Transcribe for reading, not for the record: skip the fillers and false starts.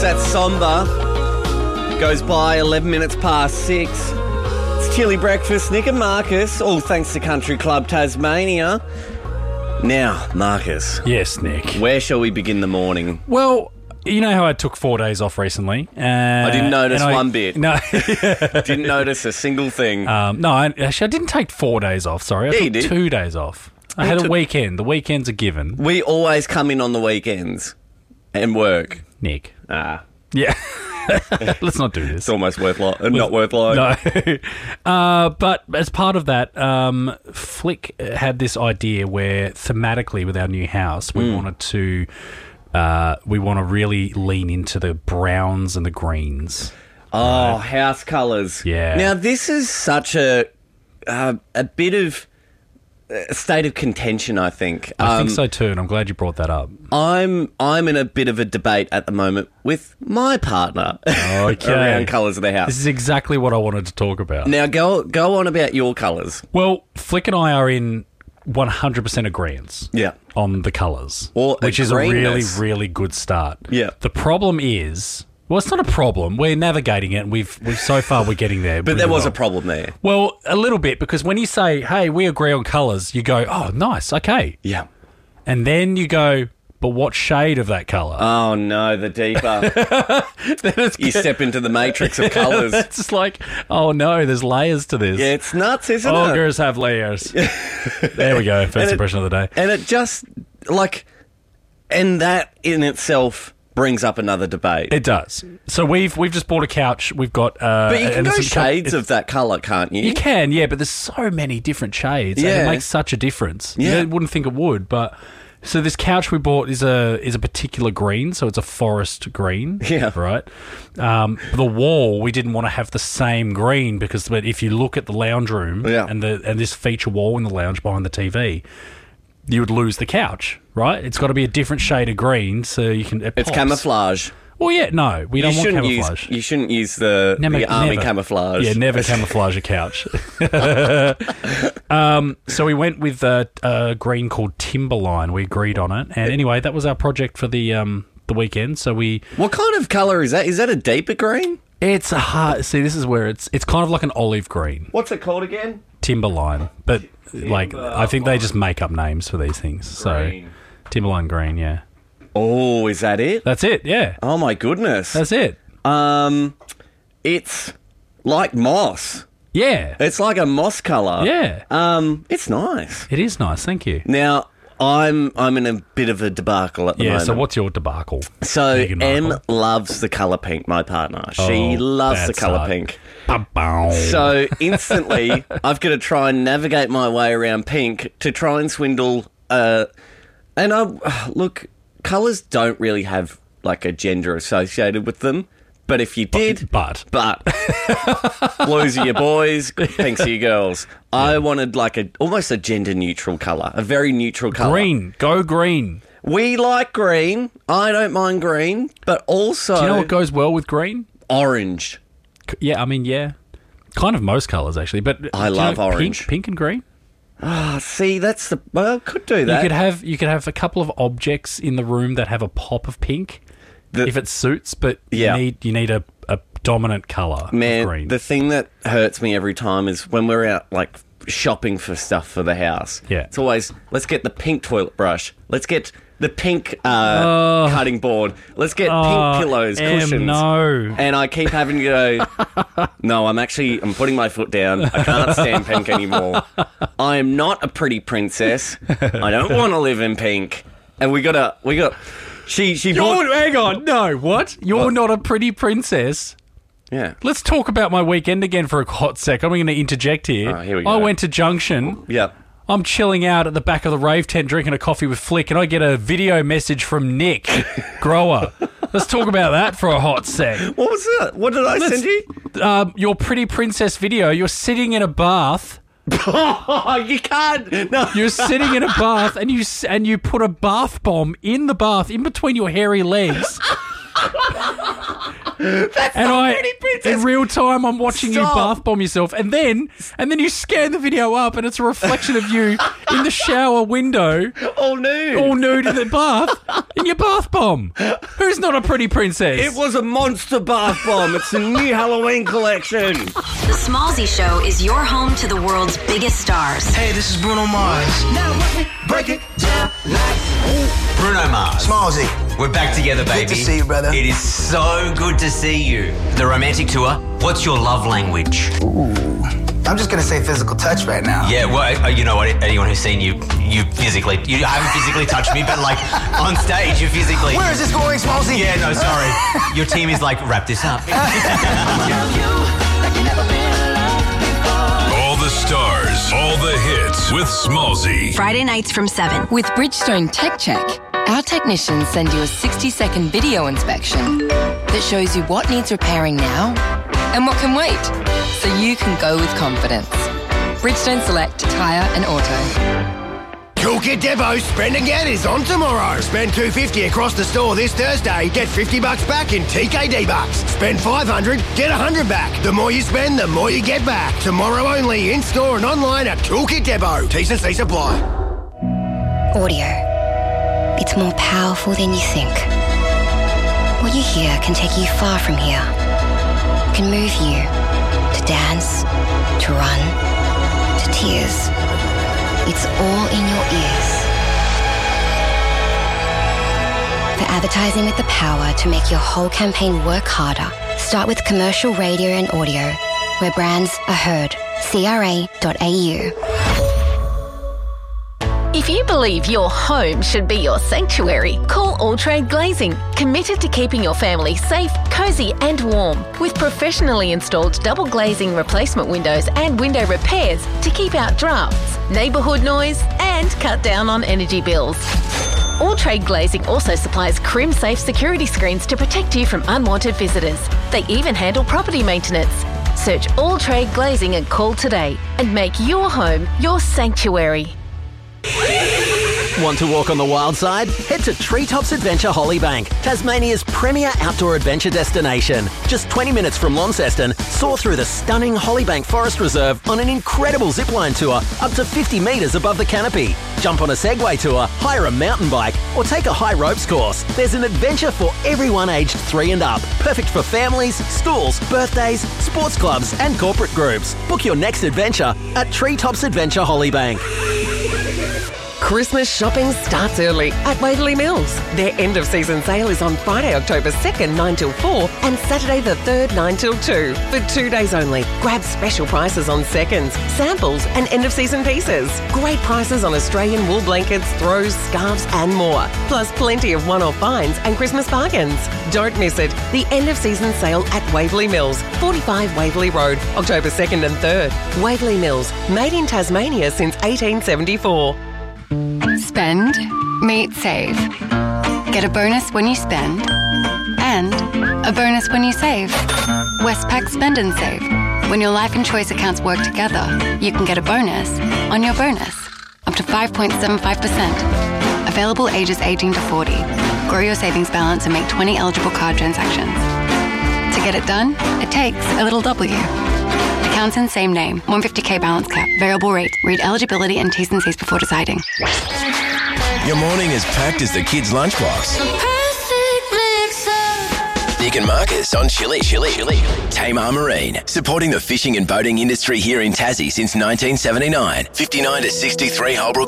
That's somber. Goes by 11 minutes past 6. It's Chilly Breakfast. Nick and Marcus, all thanks to Country Club Tasmania. Now, Marcus. Yes, Nick. Where shall we begin the morning? Well, you know how I took 4 days off recently? I didn't notice one bit. No. Didn't notice a single thing. Actually, I didn't take 4 days off, sorry. I took 2 days off. I had a weekend. The weekend's a given. We always come in on the weekends and work. Nick. Yeah. Let's not do this. It's almost not worth lying. No. But as part of that, Flick had this idea where thematically with our new house, we wanted to really lean into the browns and the greens. Oh, house colours. Yeah. Now, this is such a bit of a state of contention, I think. I think so too, and I'm glad you brought that up. I'm in a bit of a debate at the moment with my partner around colours of the house. This is exactly what I wanted to talk about. Now, go on about your colours. Well, Flick and I are in 100% agreement on the colours, which is a really, really good start. Yeah. The problem is... Well, it's not a problem. We're navigating it, and we've so far we're getting there. But there was a problem there. Well, a little bit, because when you say, hey, we agree on colours, you go, oh, nice, okay. Yeah. And then you go, but what shade of that colour? Oh, no, the deeper. You step into the matrix of colours. It's just like, oh, no, there's layers to this. Yeah, it's nuts, isn't it? Ogres have layers. There we go, first impression of the day. And it just, and that in itself... brings up another debate. It does. So we've just bought a couch. We've got... but you can go shades of that colour, can't you? You can, yeah, but there's so many different shades. Yeah. And it makes such a difference. Yeah. You wouldn't think it would, but... So this couch we bought is a particular green, so it's a forest green. Yeah. Right? The wall, we didn't want to have the same green because if you look at the lounge room and this feature wall in the lounge behind the TV... you would lose the couch, right? It's got to be a different shade of green so you can... It's camouflage. Well, yeah, no, we don't want camouflage. You shouldn't use the army camouflage. Yeah, never camouflage a couch. So we went with a green called Timberline. We agreed on it. And anyway, that was our project for the weekend. So we... What kind of colour is that? Is that a deeper green? It's a hard... See, this is where it's kind of like an olive green. What's it called again? Timberline. But... I think they just make up names for these things. Green. So, Timberline green, yeah. Oh, is that it? That's it, yeah. Oh, my goodness. That's it. It's like moss. Yeah. It's like a moss colour. Yeah. It's nice. It is nice, thank you. Now, I'm in a bit of a debacle at the moment. Yeah, so what's your debacle? So, Em loves the colour pink, my partner. She loves the colour pink. So instantly, I've got to try and navigate my way around pink to try and swindle. Look, colours don't really have like a gender associated with them. But if you did, but blues are your boys, pinks are your girls. Yeah. I wanted almost a gender neutral colour, a very neutral colour. Green, go green. We like green. I don't mind green, but also, do you know what goes well with green? Orange. Yeah, I mean, yeah. Kind of most colours, actually. But I love orange. Pink and green? See, that's the... Well, could do that. You could have a couple of objects in the room that have a pop of pink, if it suits, but you need a dominant colour of green. The thing that hurts me every time is when we're out, shopping for stuff for the house. Yeah. It's always, let's get the pink toilet brush. Let's get... the pink cutting board. Let's get pink pillows, cushions. No. And I keep having to go, no, I'm putting my foot down. I can't stand pink anymore. I am not a pretty princess. I don't want to live in pink. And we got, hang on, no, what? You're not a pretty princess? Yeah. Let's talk about my weekend again for a hot sec. I'm going to interject here. Oh, here we go. I went to Junction. Yep. I'm chilling out at the back of the rave tent drinking a coffee with Flick, and I get a video message from Nick Grower. Let's talk about that for a hot sec. What was that? What did I send you? Your pretty princess video. You're sitting in a bath. You can't. No. You're sitting in a bath, and you put a bath bomb in the bath in between your hairy legs. That's and not Pretty Princess. In real time, I'm watching you bath bomb yourself, and then you scan the video up, and it's a reflection of you in the shower window, all nude in the bath, in your bath bomb. Who's not a pretty princess? It was a monster bath bomb. It's a new Halloween collection. The Smallzy Show is your home to the world's biggest stars. Hey, this is Bruno Mars. Now break it down like Bruno Mars. Smallzy. We're back together, baby. Good to see you, brother. It is so good to see you. The romantic tour. What's your love language? Ooh. I'm just going to say physical touch right now. Yeah, well, you know what? Anyone who's seen you haven't physically touched me, but like on stage, you physically. Where is this going, Smallzy? Yeah, no, sorry. Your team is like, wrap this up. All the stars, all the hits with Smallzy. Friday nights from 7. With Bridgestone Tech Check, our technicians send you a 60-second video inspection that shows you what needs repairing now and what can wait, so you can go with confidence. Bridgestone Select Tyre and Auto. Toolkit Depot Spend and Get is on tomorrow. Spend $250 across the store this Thursday. Get $50 back in TKD bucks. Spend $500, get $100 back. The more you spend, the more you get back. Tomorrow only, in store and online at Toolkit Depot. T&C supply. Audio. It's more powerful than you think. What you hear can take you far from here. It can move you to dance, to run, to tears. It's all in your ears. For advertising with the power to make your whole campaign work harder, start with commercial radio and audio, where brands are heard. CRA.au. If you believe your home should be your sanctuary, call All Trade Glazing, committed to keeping your family safe, cosy and warm, with professionally installed double glazing replacement windows and window repairs to keep out drafts, neighbourhood noise and cut down on energy bills. All Trade Glazing also supplies Crim-safe security screens to protect you from unwanted visitors. They even handle property maintenance. Search All Trade Glazing and call today and make your home your sanctuary. Want to walk on the wild side? Head to Treetops Adventure Hollybank, Tasmania's premier outdoor adventure destination. Just 20 minutes from Launceston, soar through the stunning Hollybank Forest Reserve on an incredible zipline tour up to 50 metres above the canopy. Jump on a Segway tour, hire a mountain bike, or take a high ropes course. There's an adventure for everyone aged 3 and up. Perfect for families, schools, birthdays, sports clubs, and corporate groups. Book your next adventure at Treetops Adventure Hollybank. Christmas shopping starts early at Waverley Mills. Their end of season sale is on Friday, October 2nd, 9 till 4 and Saturday the 3rd, 9 till 2 for 2 days only. Grab special prices on seconds, samples and end of season pieces. Great prices on Australian wool blankets, throws, scarves and more. Plus plenty of one-off finds and Christmas bargains. Don't miss it. The end of season sale at Waverley Mills, 45 Waverley Road, October 2nd and 3rd. Waverley Mills, made in Tasmania since 1874. Spend, meet, save. Get a bonus when you spend and a bonus when you save. Westpac Spend and Save. When your life and choice accounts work together, you can get a bonus on your bonus, up to 5.75%. Available ages 18 to 40. Grow your savings balance and make 20 eligible card transactions. To get it done, it takes a little W. Accounts in same name. 150k balance cap. Variable rate. Read eligibility and T's and C's before deciding. Your morning is packed as the kids' lunchbox. Nick and Marcus on Chili. Tamar Marine, supporting the fishing and boating industry here in Tassie since 1979. 59 to 63 Holbrook